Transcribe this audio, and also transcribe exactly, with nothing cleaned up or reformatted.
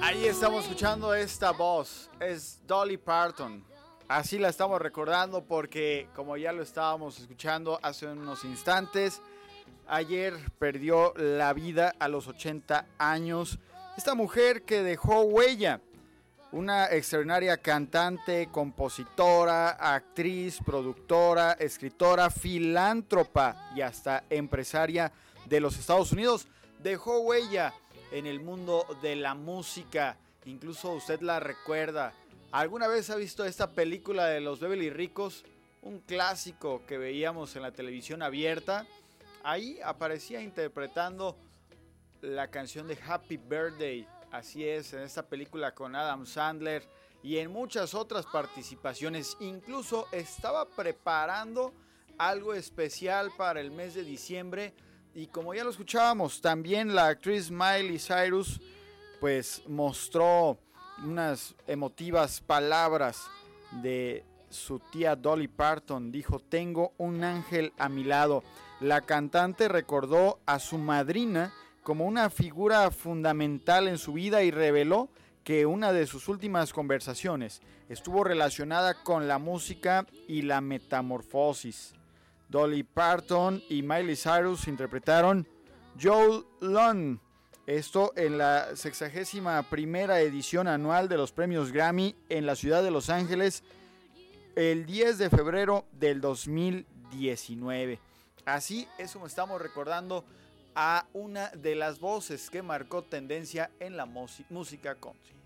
Ahí estamos escuchando esta voz, es Dolly Parton. Así la estamos recordando porque, como ya lo estábamos escuchando hace unos instantes, ayer perdió la vida a los ochenta años. Esta mujer que dejó huella, una extraordinaria cantante, compositora, actriz, productora, escritora, filántropa y hasta empresaria de los Estados Unidos, dejó huella en el mundo de la música. Incluso usted la recuerda. ¿Alguna vez ha visto esta película de los Beverly Ricos? Un clásico que veíamos en la televisión abierta. Ahí aparecía interpretando la canción de Happy Birthday. Así es, en esta película con Adam Sandler y en muchas otras participaciones. Incluso estaba preparando algo especial para el mes de diciembre. Y como ya lo escuchábamos, también la actriz Miley Cyrus pues mostró unas emotivas palabras de su tía Dolly Parton. Dijo: tengo un ángel a mi lado. La cantante recordó a su madrina como una figura fundamental en su vida y reveló que una de sus últimas conversaciones estuvo relacionada con la música y la metamorfosis. Dolly Parton y Miley Cyrus interpretaron Joe Lone, esto en la sexagésima primera edición anual de los premios Grammy en la ciudad de Los Ángeles el diez de febrero del dos mil diecinueve. Así es como estamos recordando a una de las voces que marcó tendencia en la música country.